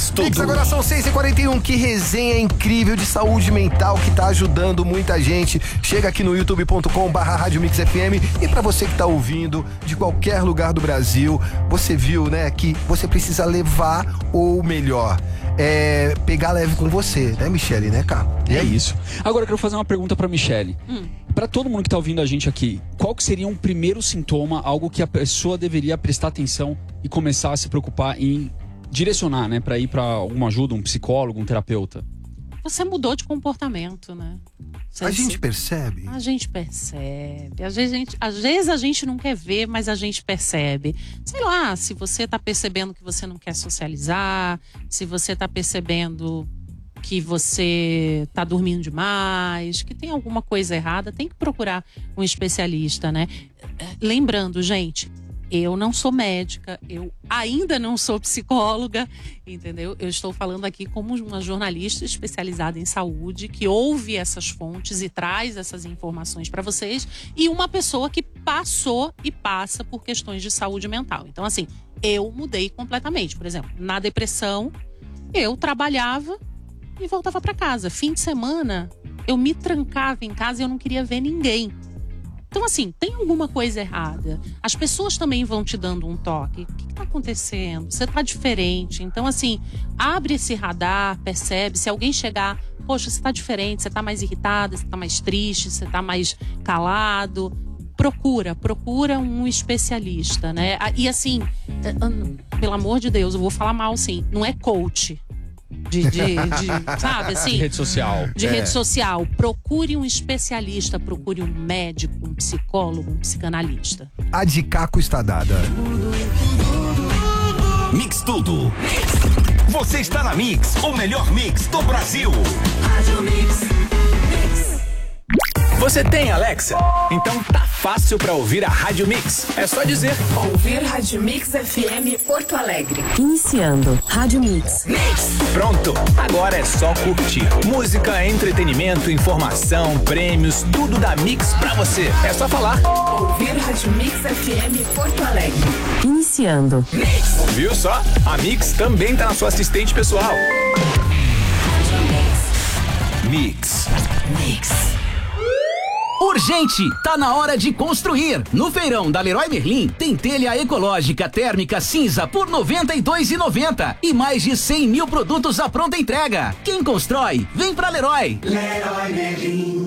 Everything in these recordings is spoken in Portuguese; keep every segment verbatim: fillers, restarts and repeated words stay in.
Mix Tudo. Mix, agora são seis e quarenta e um. Que resenha incrível de saúde mental que tá ajudando muita gente. Chega aqui no youtube ponto com barra rádio mix F M. E pra você que tá ouvindo de qualquer lugar do Brasil, você viu, né, que você precisa levar, ou melhor, é, pegar leve com você, né, Michele, né, cara? E é isso. Agora eu quero fazer uma pergunta pra Michele. Hum. Pra todo mundo que tá ouvindo a gente aqui, qual que seria um primeiro sintoma, algo que a pessoa deveria prestar atenção e começar a se preocupar em direcionar, né, pra ir pra alguma ajuda, um psicólogo, um terapeuta? Você mudou de comportamento, né? Você, a gente percebe? A gente percebe. Às vezes a gente, às vezes a gente não quer ver, mas a gente percebe. Sei lá, se você tá percebendo que você não quer socializar, se você tá percebendo que você tá dormindo demais, que tem alguma coisa errada, tem que procurar um especialista, né? Lembrando, gente, eu não sou médica, eu ainda não sou psicóloga, entendeu? Eu estou falando aqui como uma jornalista especializada em saúde, que ouve essas fontes e traz essas informações para vocês, e uma pessoa que passou e passa por questões de saúde mental. Então, assim, eu mudei completamente. Por exemplo, na depressão, eu trabalhava e voltava para casa. Fim de semana, eu me trancava em casa e eu não queria ver ninguém. Então, assim, tem alguma coisa errada. As pessoas também vão te dando um toque. O que está acontecendo? Você está diferente. Então, assim, abre esse radar, percebe. Se alguém chegar, poxa, você está diferente, você está mais irritada, você está mais triste, você está mais calado. Procura, procura um especialista, né? E assim, pelo amor de Deus, eu vou falar mal, sim. Não é coach. De, de, de, sabe, assim? De rede social. De é. rede social. Procure um especialista, procure um médico, um psicólogo, um psicanalista. A de Caco está dada. Mix Tudo. Você está na Mix, o melhor mix do Brasil. Rádio Mix. Mix. Você tem Alexa? Então tá fácil pra ouvir a Rádio Mix. É só dizer: ouvir Rádio Mix F M Porto Alegre. Iniciando Rádio Mix. Mix. Pronto, agora é só curtir. Música, entretenimento, informação, prêmios, tudo da Mix pra você. É só falar: ouvir Rádio Mix F M Porto Alegre. Iniciando Mix. Viu só? A Mix também tá na sua assistente pessoal. Mix. Mix. Urgente! Tá na hora de construir! No feirão da Leroy Merlin tem telha ecológica térmica cinza por noventa e dois reais e noventa centavos e mais de cem mil produtos à pronta entrega. Quem constrói, vem pra Leroy! Leroy Merlin.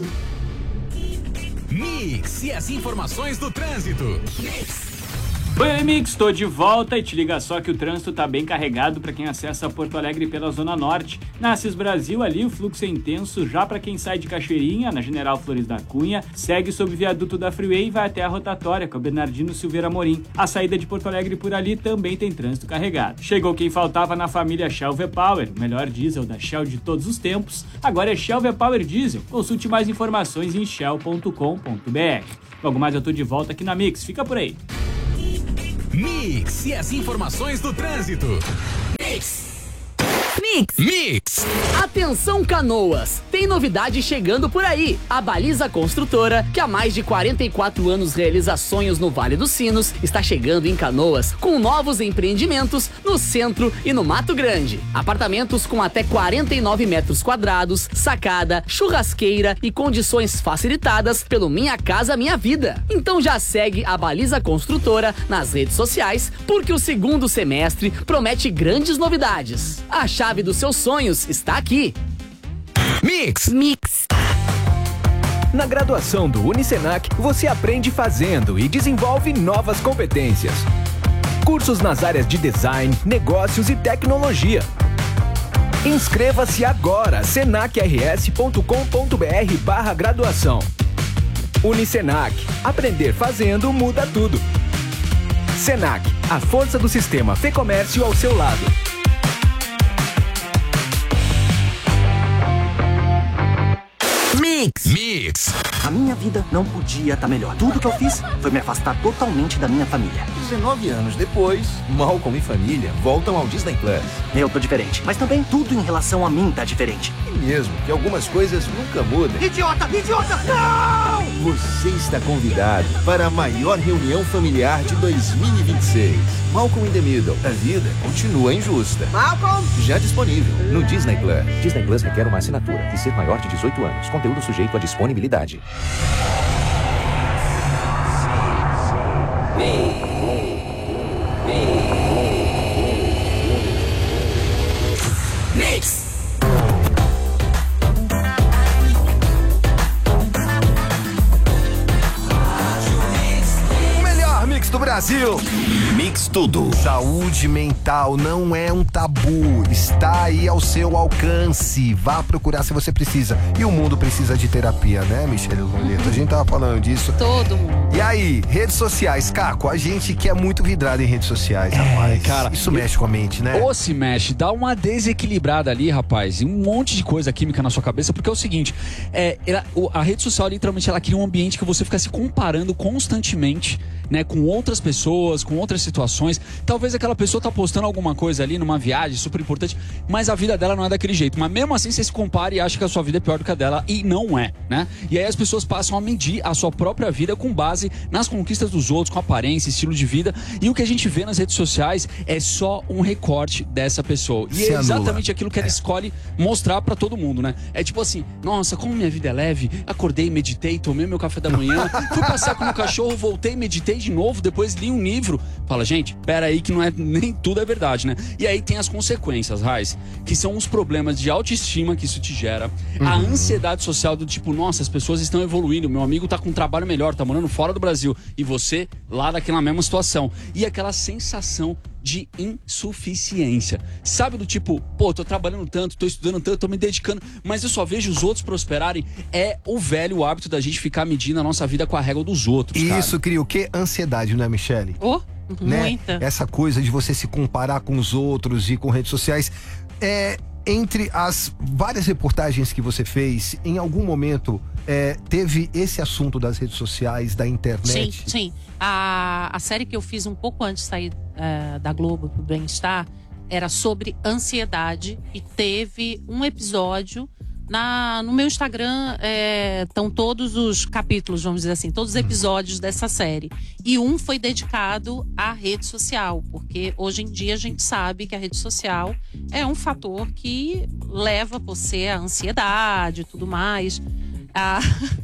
Mix e as informações do trânsito. Mix. Oi, Mix, tô de volta e te liga só que o trânsito tá bem carregado para quem acessa Porto Alegre pela Zona Norte. Na Assis Brasil, ali o fluxo é intenso, já para quem sai de Cachoeirinha, na General Flores da Cunha, segue sob o viaduto da Freeway e vai até a rotatória com a Bernardino Silveira Amorim. A saída de Porto Alegre por ali também tem trânsito carregado. Chegou quem faltava na família Shell V-Power, o melhor diesel da Shell de todos os tempos. Agora é Shell V-Power Diesel. Consulte mais informações em shell ponto com ponto b r. Logo mais eu tô de volta aqui na Mix, fica por aí. Mix e as informações do trânsito. Mix. Mix. Mix. Atenção, Canoas! Tem novidade chegando por aí. A Baliza Construtora, que há mais de quarenta e quatro anos realiza sonhos no Vale dos Sinos, está chegando em Canoas com novos empreendimentos no centro e no Mato Grande. Apartamentos com até quarenta e nove metros quadrados, sacada, churrasqueira e condições facilitadas pelo Minha Casa Minha Vida. Então já segue a Baliza Construtora nas redes sociais, porque o segundo semestre promete grandes novidades. A chave dos seus sonhos está aqui. Mix. Mix. Na graduação do Unicenac, você aprende fazendo e desenvolve novas competências. Cursos nas áreas de design, negócios e tecnologia. Inscreva-se agora, senac r s ponto com ponto b r barra graduação. Unicenac. Aprender fazendo muda tudo. Senac, a força do sistema Fê-Comércio ao seu lado. Mix. Mix. Mix. A minha vida não podia estar melhor. Tudo que eu fiz foi me afastar totalmente da minha família. dezenove anos depois, Malcolm e família voltam ao Disney Plus. Eu tô diferente, mas também tudo em relação a mim tá diferente. E mesmo que algumas coisas nunca mudam. Idiota, idiota, não! Você está convidado para a maior reunião familiar de dois mil e vinte e seis. Malcolm in the Middle. A vida continua injusta. Malcolm! Já disponível no Disney Plus. Disney Plus requer uma assinatura e ser maior de dezoito anos. Conteúdo sujeito à disponibilidade. Mix. O melhor mix do Brasil. Mix tudo. Saúde mental não é um tabu, está aí ao seu alcance. Vá procurar se você precisa. E o mundo precisa de terapia, né, Michele Loleto? A gente tava falando disso. Todo mundo. E aí, redes sociais, Caco, a gente que é muito vidrado em redes sociais, rapaz. É, cara, isso mexe com a mente, né? Ou se mexe, dá uma desequilibrada ali, rapaz, e um monte de coisa química na sua cabeça, porque é o seguinte, é, ela, a rede social, literalmente, ela cria um ambiente que você fica se comparando constantemente, né, com outras pessoas, com outras situações. Talvez aquela pessoa tá postando alguma coisa ali numa viagem super importante, mas a vida dela não é daquele jeito. Mas mesmo assim você se compara e acha que a sua vida é pior do que a dela, e não é, né? E aí as pessoas passam a medir a sua própria vida com base nas conquistas dos outros, com aparência, estilo de vida, e o que a gente vê nas redes sociais é só um recorte dessa pessoa. E Se é exatamente anula. aquilo que ela É. escolhe mostrar pra todo mundo, né? É tipo assim, nossa, como minha vida é leve, acordei, meditei, tomei meu café da manhã, fui passear com o meu cachorro, voltei, meditei de novo, depois li um livro. Fala, gente, pera aí que não é, nem tudo é verdade, né? E aí tem as consequências, Raiz, que são os problemas de autoestima que isso te gera, Uhum. a ansiedade social do tipo, nossa, as pessoas estão evoluindo, meu amigo tá com um trabalho melhor, tá morando fora do Brasil, e você lá daquela mesma situação. E aquela sensação de insuficiência. Sabe, do tipo, pô, tô trabalhando tanto, tô estudando tanto, tô me dedicando, mas eu só vejo os outros prosperarem. É o velho hábito da gente ficar medindo a nossa vida com a régua dos outros, E cara. isso cria o quê? Ansiedade, não é, Michele? Oh, Né? muita. Essa coisa de você se comparar com os outros e com redes sociais. É, entre as várias reportagens que você fez, em algum momento é, teve esse assunto das redes sociais, da internet? Sim, sim. A, a série que eu fiz um pouco antes de sair é, da Globo pro Bem-Estar era sobre ansiedade e teve um episódio na, no meu Instagram, estão todos os capítulos, vamos dizer assim, todos os episódios dessa série. E um foi dedicado à rede social, porque hoje em dia a gente sabe que a rede social é um fator que leva você à ansiedade e tudo mais. Ah.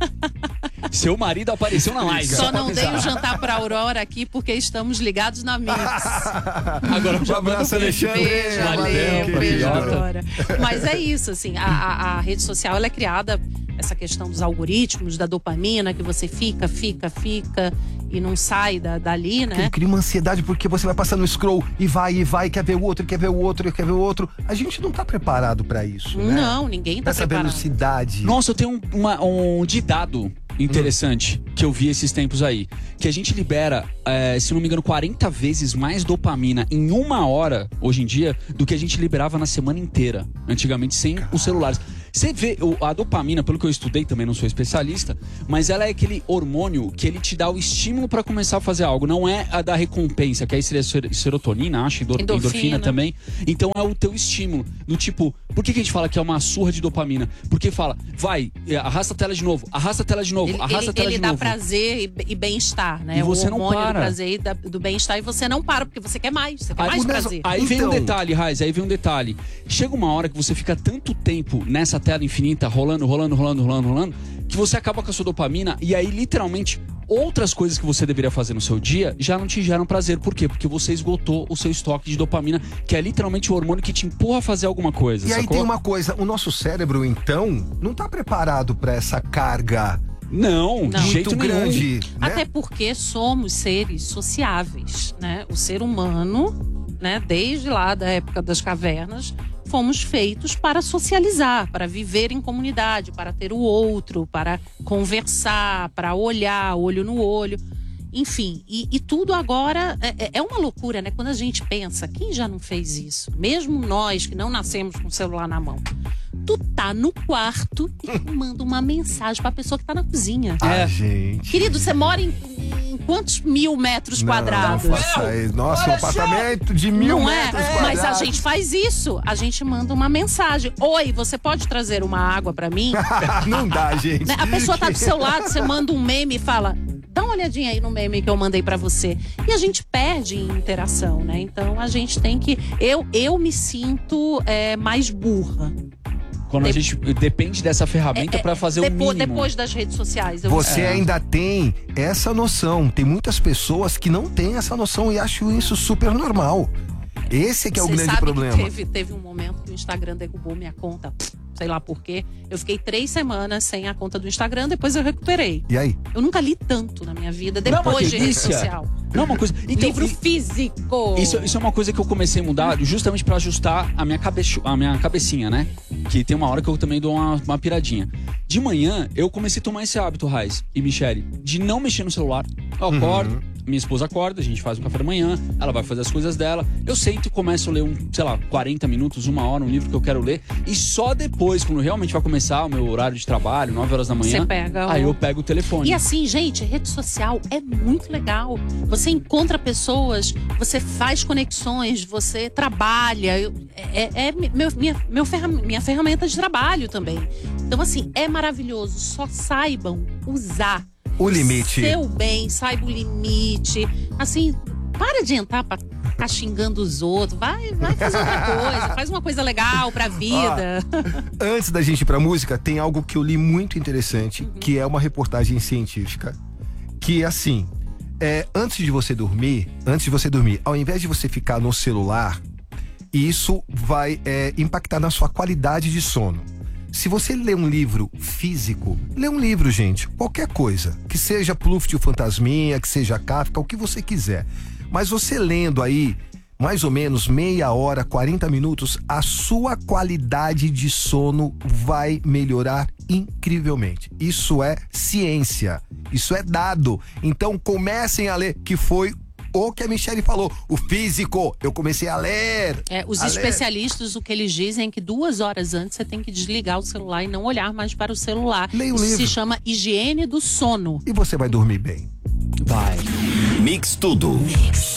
Seu marido apareceu na live. Só não dei o jantar pra Aurora aqui porque estamos ligados na Mix. Agora Um abraço, Alexandre. Beijo, Valeu, valeu, querido. beijo, Aurora. Mas é isso, assim, a, a, a rede social ela é criada, essa questão dos algoritmos, da dopamina, que você fica, fica, fica e não sai da, dali, né? Cria uma ansiedade porque você vai passando no scroll e vai, e vai, quer ver o outro, quer ver o outro, quer ver o outro. A gente não tá preparado pra isso, né? Não, ninguém tá Essa preparado. velocidade. Nossa, eu tenho um, uma, um ditado interessante que eu vi esses tempos aí. Que a gente libera, é, se não me engano, quarenta vezes mais dopamina em uma hora, hoje em dia, do que a gente liberava na semana inteira. Antigamente, sem os celulares. Você vê, o- a dopamina, pelo que eu estudei, também não sou especialista, mas ela é aquele hormônio que ele te dá o estímulo pra começar a fazer algo. Não é a da recompensa, que aí seria ser- serotonina, acho, endor- Endorfina. endorfina também. Então é o teu estímulo. Do tipo, por que, que a gente fala que é uma surra de dopamina? Porque fala, vai, eh, arrasta a tela de novo, arrasta a tela de novo, Ele, arrasta ele, a tela ele de dá novo. prazer e, e bem-estar, né? E você o não hormônio para. do prazer e da- do bem-estar, e você não para, porque você quer mais, você quer Aí, mais mas- prazer. aí vem um Então- detalhe, Raiz, aí vem um detalhe. Chega uma hora que você fica tanto tempo nessa tela infinita, rolando, rolando, rolando, rolando, rolando, que você acaba com a sua dopamina e aí, literalmente, outras coisas que você deveria fazer no seu dia já não te geram prazer. Por quê? Porque você esgotou o seu estoque de dopamina, que é literalmente o hormônio que te empurra a fazer alguma coisa, E aí sacou? tem uma coisa, o nosso cérebro, então, não tá preparado pra essa carga Não, de Não. jeito muito nenhum. grande, né? Até porque somos seres sociáveis, né? O ser humano, né, desde lá da época das cavernas, fomos feitos para socializar, para viver em comunidade, para ter o outro, para conversar, para olhar olho no olho. Enfim, e, e tudo agora é, é uma loucura, né? Quando a gente pensa, quem já não fez isso? Mesmo nós que não nascemos com o celular na mão. tu tá no quarto e tu manda uma mensagem pra pessoa que tá na cozinha. Ah, é. gente. Querido, você mora em, em quantos mil metros não, quadrados? Não faça isso. Nossa, Olha um apartamento só. de mil não metros é? quadrados. Mas a gente faz isso. A gente manda uma mensagem. Oi, você pode trazer uma água pra mim? Não dá, gente. Né? A pessoa tá do seu lado, você manda um meme e fala... Dá uma olhadinha aí no meme que eu mandei pra você. E a gente perde em interação, né? Então a gente tem que... Eu, eu me sinto é, mais burra. Quando de... a gente depende dessa ferramenta é, pra fazer depois, o mínimo. Depois das redes sociais. Eu... Você é. ainda tem essa noção. Tem muitas pessoas que não têm essa noção e acham isso super normal. Esse que é o Você grande sabe problema. Que teve, teve um momento que o Instagram derrubou minha conta. Sei lá por quê. Eu fiquei três semanas sem a conta do Instagram, depois eu recuperei. E aí? Eu nunca li tanto na minha vida, depois de rede social. Não, uma coisa. Então, livro físico. Isso, isso é uma coisa que eu comecei a mudar justamente pra ajustar a minha, cabe, a minha cabecinha, né? Que tem uma hora que eu também dou uma, uma piradinha. De manhã, eu comecei a tomar esse hábito, Raiz e Michele, de não mexer no celular. Eu acordo, uhum. minha esposa acorda, a gente faz o café da manhã, ela vai fazer as coisas dela. Eu sento e começo a ler um, sei lá, quarenta minutos, uma hora, um livro que eu quero ler. E só depois, quando realmente vai começar o meu horário de trabalho, nove horas da manhã, você pega o... aí eu pego o telefone. E assim, gente, rede social é muito legal. Você encontra pessoas, você faz conexões, você trabalha. Eu, é é meu, minha, meu ferram, minha ferramenta de trabalho também. Então, assim, é maravilhoso. Só saibam usar. O limite. Seu bem, saiba o limite. Assim, para de entrar pra ficar xingando os outros. Vai, vai fazer outra coisa. Faz uma coisa legal pra vida. Ó, antes da gente ir pra música, tem algo que eu li muito interessante, uhum. que é uma reportagem científica. Que, assim, é, antes de você dormir, antes de você dormir, ao invés de você ficar no celular, isso vai é, impactar na sua qualidade de sono. Se você lê um livro físico, lê um livro, gente, qualquer coisa, que seja Pluft o Fantasminha, que seja Kafka, o que você quiser. Mas você lendo aí, mais ou menos meia hora, quarenta minutos, a sua qualidade de sono vai melhorar incrivelmente. Isso é ciência, isso é dado. Então comecem a ler, que foi o que a Michele falou, o físico, eu comecei a ler. É, os especialistas, ler. O que eles dizem é que duas horas antes você tem que desligar o celular e não olhar mais para o celular. Leia o Isso livro. se chama higiene do sono. E você vai dormir bem. Vai. Mix tudo. Mix.